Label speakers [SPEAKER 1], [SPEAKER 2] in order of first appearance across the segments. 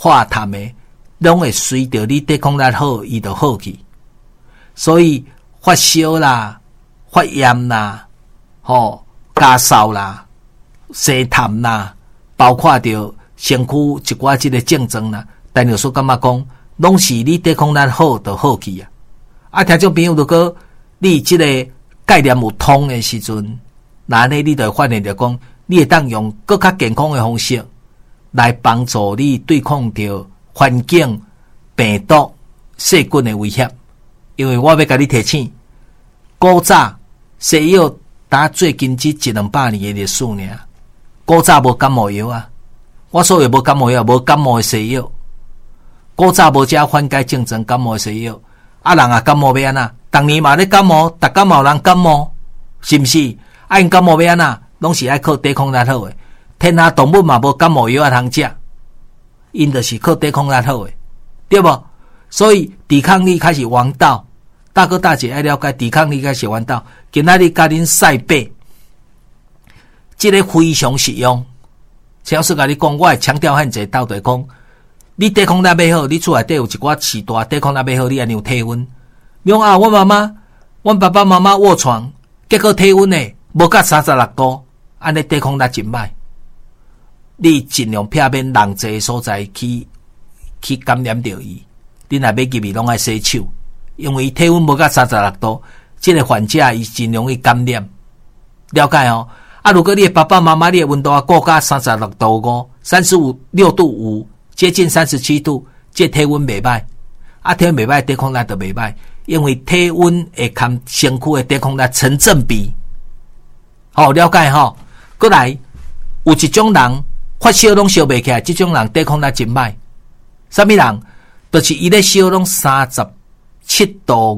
[SPEAKER 1] 化痰的，拢会随着你抵抗力好，伊就好去。所以发烧啦、发炎啦、咳嗽啦、生痰啦，包括着身躯一寡即个症状啦，陈律师感觉讲，拢是你抵抗力好就好去啊。啊，听众朋友，如果你即个概念有通的时阵，那呢你就会发现着讲，你会当用更较健康的方式来帮助你对抗着环境、病毒、细菌的威胁。因为我要甲你提醒，古早西药打最近这100-200年的历史呢，古早无感冒药啊，我所谓无感冒药，无感冒的西药。古早无遮缓解症状感冒的西药，啊人啊感冒要安怎？当年嘛咧感冒，逐感冒人感冒，是毋是？啊因感冒要安怎？拢是爱靠抵抗力好的。天下动物嘛无感冒药通食，因就是靠抵抗力好的，对无？所以抵抗力开始王道。大哥大姐爱了解抵抗力开始王道。今仔日甲恁晒背，这个非常实用。超市甲你讲，我会强调很济，到底讲，你抵抗力要好，你厝内底有一寡饲大抵抗力要好，你安尼有体温。你讲啊，我妈妈、阮爸爸妈妈卧床，结果体温呢无甲36度，安尼抵抗力真歹。你尽量避免人济所在去感染到伊。你若要入去拢爱洗手，因为体温无甲36度，这个患者伊真容易感染。了解哦。啊，如果你的爸爸妈妈你的温度啊过甲36度5、35.6度5，接近37度，这体温袂歹。啊，体温袂歹，抵抗力就袂歹，因为体温会跟身躯的抵抗力成正比。好，了解吼。过来，有一种人发烧拢烧袂起来，这种人抵抗力真歹。什么人？就是伊咧烧拢37度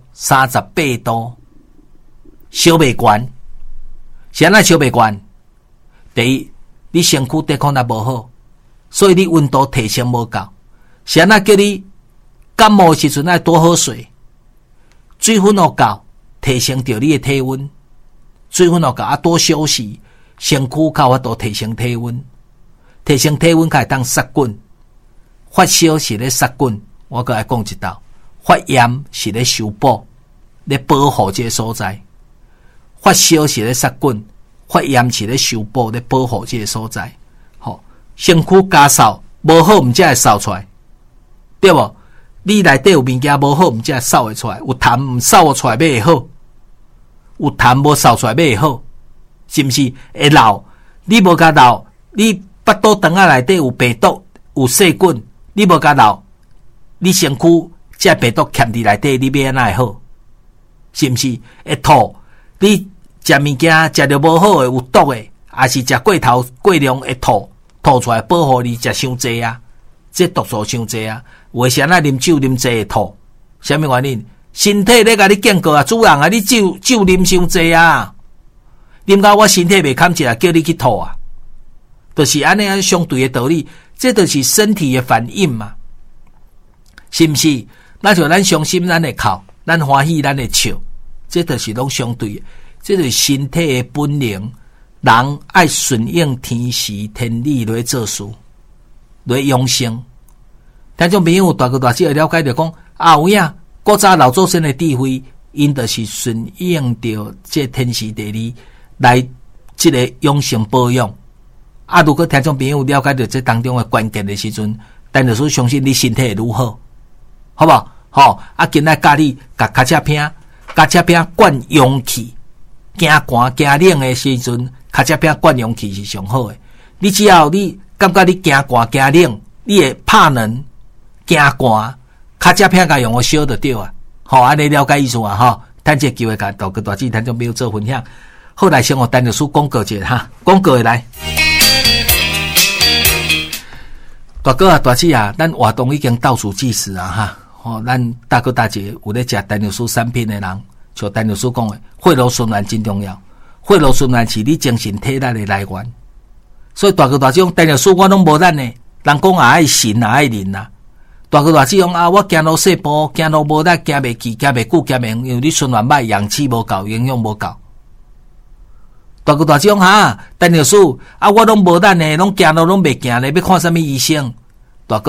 [SPEAKER 1] 5、38度，烧袂悬。是安怎烧袂悬？第一，你身躯抵抗力无好，所以你温度提升无够。是安怎叫你感冒时阵爱多喝水，水分要够，提升着你的体温。水分要够啊，多休息，身躯较有法度提升体温。提升体温才会当杀菌。发烧是咧杀菌，我搁来讲一道。发炎是咧修补，咧保护这个所在。发烧是咧杀菌，发炎是咧修补，咧保护这个所在。好，身躯加扫无好，毋才会扫出来，对无？你内底有物件无好，毋才会扫会出来。有痰毋扫出来，要会好；有痰无扫出来，要会好，是毋是？会老，你无甲老，你腹肚肠仔内底有病毒、有细菌，你无甲老，你身躯这病毒欠伫内底，你要安怎会好？是毋是？会吐。你食物件食着无好诶，有毒诶，还是食过头过量会吐出来，保护你食伤济啊，这毒素伤济啊。有诶是安那啉酒啉济会吐，什么原因？身体咧甲你警告啊，主人啊，你酒啉伤济啊，啉到我身体袂堪一下，叫你去吐啊，就是安尼相对诶道理，这就是身体诶反应嘛，是毋是？那就咱伤心，咱会哭，咱欢喜，咱会笑。这就是拢相对的，这就是身体的本能。人爱顺应天时天理来做事，来养生。听众朋友大哥大姐会了解着讲啊，有影古早老祖先的智慧，因就是顺应着这天时地利来这个养生保养。啊，如果听众朋友了解着这当中的关键的时阵，但就是相信你身体会愈好，好不好？好，啊，今仔教你甲脚车片。脚车片灌氧气，惊寒惊冷的时阵，脚车片灌氧气是上好的。你只要你感觉你惊寒惊冷，你会怕冷、惊寒，脚车片甲用个烧就对啊。好，安尼了解意思啊哈。趁这机会甲大哥大姐听众朋友做分享。后来先我陈律师广告一下哈，广告来。大哥啊，大姐啊，咱活动已经倒数计时啊哈。咱大哥大姐有咧食陈律师产品的人，像陈律师讲的，血路循环真重要。血路循环是你精神体力的来源。所以大哥大姐讲，陈律师我拢无咱呢，人讲也爱信也爱忍啊。大哥大姐讲啊，我走路细步，走路无力，行袂去，行袂久，行袂远，因为你循环歹，氧气无够，营养无够。大哥大姐讲哈，陈律师啊，我拢无咱呢，拢走路拢袂行咧，要看什么医生？